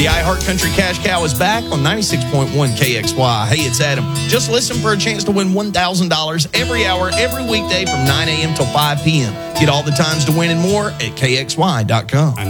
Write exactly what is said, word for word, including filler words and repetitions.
The iHeart Country Cash Cow is back on ninety-six point one K X Y. Hey, it's Adam. Just listen for a chance to win one thousand dollars every hour, every weekday from nine a.m. till five p.m. Get all the times to win and more at K X Y dot com.